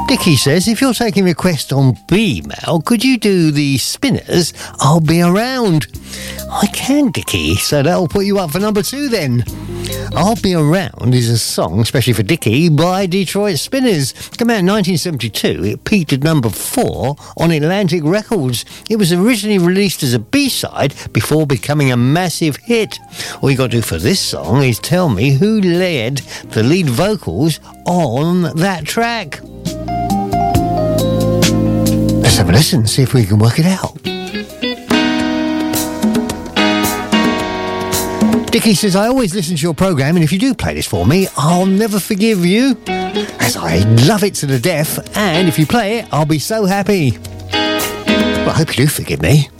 Dickie says, if you're taking requests on B-mail, could you do the Spinners, I'll Be Around? I can, Dickie, so that'll put you up for number 2 then. I'll Be Around is a song, especially for Dickie, by Detroit Spinners. Came out in 1972, it peaked at number 4 on Atlantic Records. It was originally released as a B-side before becoming a massive hit. All you got to do for this song is tell me who led the lead vocals on that track. Let's have a listen, see if we can work it out. Dickie says, I always listen to your programme, and if you do play this for me, I'll never forgive you, as I love it to the death, and if you play it, I'll be so happy. Well, I hope you do forgive me.